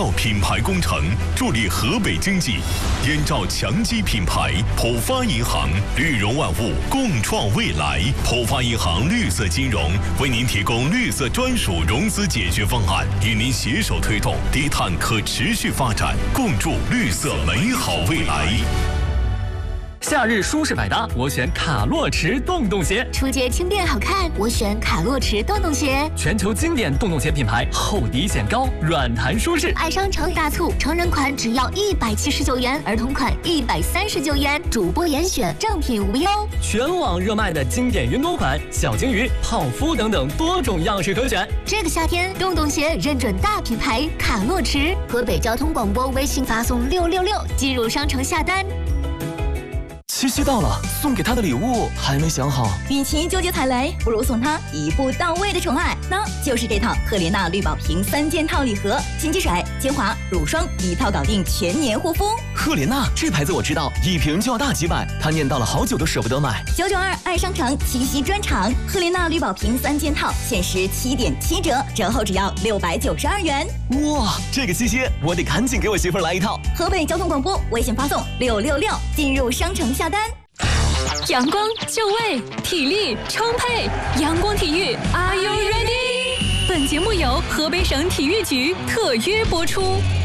照品牌工程，助力河北经济。燕赵强基品牌，浦发银行，绿融万物，共创未来。浦发银行绿色金融为您提供绿色专属融资解决方案，与您携手推动低碳可持续发展，共筑绿色美好未来。 夏日舒适百搭，我选卡洛驰洞洞鞋。 出街轻便好看，我选卡洛驰洞洞鞋。 全球经典洞洞鞋品牌，厚底显高，软弹舒适。 爱商城大促，成人款只要179元，儿童款139元，主播严选，正品无忧。 全网热卖的经典云朵款、小金鱼、泡芙等等多种样式可选。 这个夏天，洞洞鞋认准大品牌卡洛驰。河北交通广播微信发送666，进入商城下单。 七夕到了，送给他的礼物还没想好。 与其纠结踩雷，不如送他一步到位的宠爱，那就是这套赫莲娜绿宝瓶3件套礼盒，金鸡水、精华、乳霜一套搞定全年护肤。 赫莲娜这牌子我知道，一瓶就要大几百，他念叨了好久都舍不得买。 992爱商城七夕专场，赫莲娜绿宝瓶3件套限时7.7折，折后只要692元。 哇，这个七夕我得赶紧给我媳妇儿来一套。 河北交通广播微信发送666，进入商城下单。 阳光就位，体力充沛，阳光体育 ，Are you ready？ 本节目由河北省体育局特约播出。